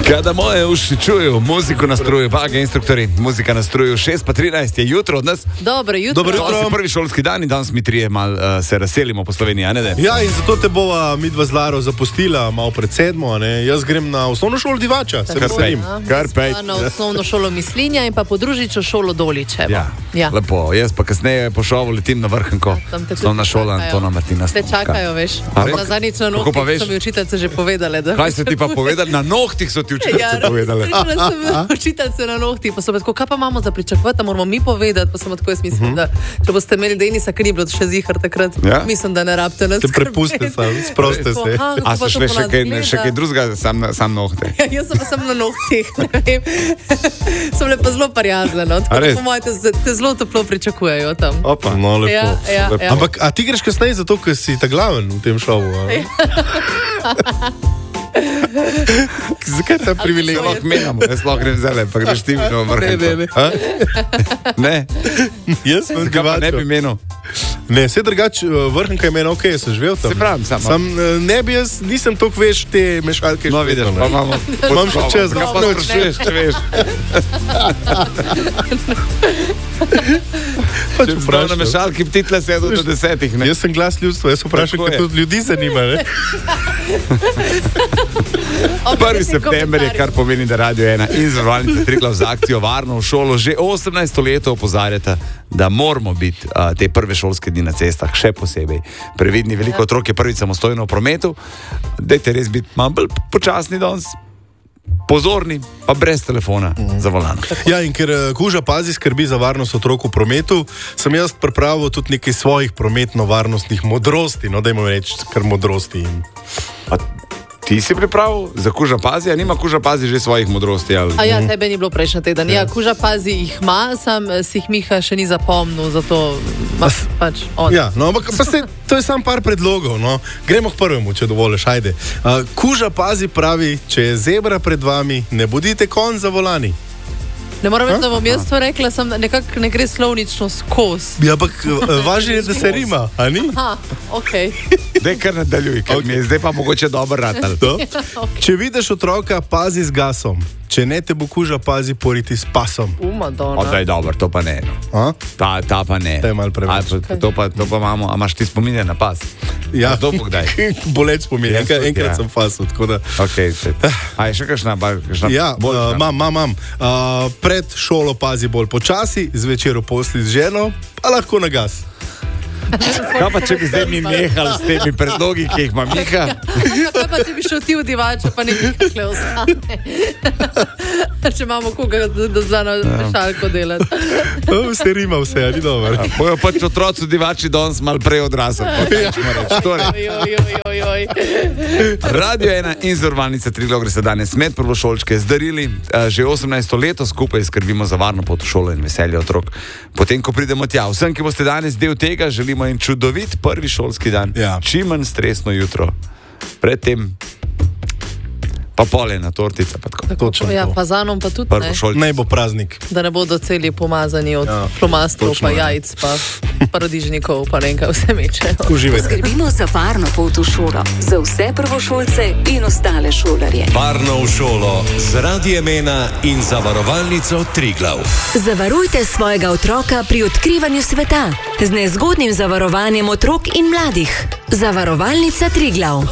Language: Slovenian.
Kada moje uši čuju muziku na struju, bage instruktori, muzika na struju, 6:13 je jutro od nas. Dobro jutro. To je prvi šolski dan in danes mi trije mal se razselimo po Sloveniji, a ne da? Ja, in zato te bova midva z Laro zapustila malo pred 7, ne? Jaz grem na osnovno šolo Divača, se veselim. Kar pej. Na osnovno šolo Mislinja in pa podružnično šolo Doličevo. Ja, lepo. Jaz pa kasneje po šovu letim na Vrhnko. Osnovna šola Antona Martina. Te čakajo, veš. Na zadnjič na nohtih so mi učiteljice že povedale. Kaj so ti pa povedali? Na nohtih so ti učiteljice povedale. Slišala sem učiteljice na nohtih, pa so tako, kaj pa imamo za pričakovati, moramo mi povedati, pa sem tako jaz mislim, da če boste imeli Denisa, ker ni bilo še zihar takrat, mislim, da ne rabite nas skrbeti. Te prepuste sam, sproste se. A so šle še kaj drugega, sam nohte? Ja, jaz sem pa sam na nohtih, ne vem. Sem lepa zelo prijazna, no, tako da po moje te zelo toplo pričakujejo tam. Opa, no lepo. Ja. Ampak, a ti greš kasneje zato, ker si ta glaven v tem šovu, ali? Zakaj ta privilegij lahko menjamo? Jaz lahko grem zale, pa greš ti v Vrhnko. Ne. Jaz sem Divačo. Ne bi menil. Ne, vse drugače, Vrhnka je meni okej, sem živel tam. Se pravim, sam ne bi jaz, nisem toliko veš te mešalke. No, vidiš, pa imam še čez noč. Pa sprašuješ, če veš. Če bi prav na mešalki ptitle sedel do 10, ne? Jaz sem glas ljudstva, jaz vprašam, kaj tudi ljudi zanima, ne? 1. september je, kar pomeni, da Radio 1 in Zavarovalnica Triglav z akcijo Varno v šolo že 18 leto opozarjata, da moramo biti te prve šolske dni na cestah še posebej previdni. Veliko otrok je prvič samostojno v prometu. Dajte res biti malo bolj počasni danes, pozorni, pa brez telefona za volan. Ja, in ker Kuža pazi skrbi za varnost otrok v prometu, sem jaz pripravil tudi nekaj svojih prometno-varnostnih modrosti, no dajmo reči, kar modrosti. Ti si pripravil za Kuža pazi, a nima Kuža pazi že svojih modrosti? Ali? A ja, tebe ni bilo prejšnji teden. Ja, Kuža pazi jih ima, sam si jih Miha še ni zapomnil, zato pač on. Ja, no, ampak pa to je samo par predlogov, no. Gremo k prvemu, če dovoliš, ajde. Kuža pazi pravi, če je zebra pred vami, ne bodite konj za volani. Ne moram reči, da bom jaz to rekla, sem nekako ne gre slovnično skozi. Ja, ampak važno je, da se rima, a ni? Aha, okej. Daj kar nadaljuj, ker mi je zdaj pa mogoče dober ratal. Če vidiš otroka, pazi z gasom. Če ne te bo Kuža pazi poriti s pasom. Madonna. Daj, dober, to pa ne. Ta pa ne. To je malo preveč. To pa imamo, a imaš ti spominje na pas? Ja, to bo kdaj? Boleč spominje, enkrat sem pasil, tako da. Ok, a je še kakšna? Ja, imam. Pred šolo pazi bolj počasi, zvečer v posli z ženo, pa lahko na gas. Kaj pa, če bi zdaj mi nehali s temi predlogi, ki jih ima Miha? Kaj pa, če bi šel ti v Divačo, pa nekaj kakle ostane? Če imamo koga, da zna na mešalko delati. Vse rima, vse, ali dobro. Bojo pač otroci v Divači danes malo prej odrasli. Radio 1 in Zavarovalnica Triglav gre se danes med prvošolčke zdarili. Že 18 leto skupaj skrbimo za varno pot v šolo in veselje otrok. Potem, ko pridemo tja, vsem, ki boste danes del tega, želimo in čudovit prvi šolski dan. Čim manj stresno jutro. Predtem pa polena tortica. Točno. Ja, fazanom pa tudi ne. Naj bo praznik. Da ne bodo celi pomazani od flomastrov, pa jajc, pa paradižnikov, pa ne kaj vse mečejo. Uživajte. Skrbimo za varno pot v šolo, za vse prvošolce in ostale šolarje. Varno v šolo z Radiem 1 in Zavarovalnico Triglav. Zavarujte svojega otroka pri odkrivanju sveta z nezgodnim zavarovanjem otrok in mladih. Zavarovalnica Triglav.